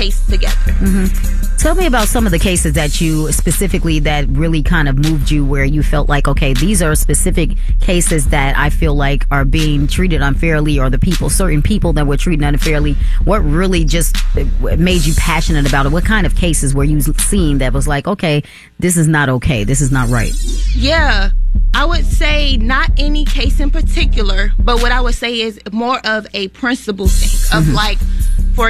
case together. Tell me about some of the cases that you specifically that really kind of moved you, where you felt like, okay, these are specific cases that I feel like are being treated unfairly, or certain people that were treated unfairly. What really just made you passionate about it? What kind of cases were you seeing that was like, okay, this is not okay, this is not right? Yeah, I would say not any case in particular, but what I would say is more of a principle thing of like, for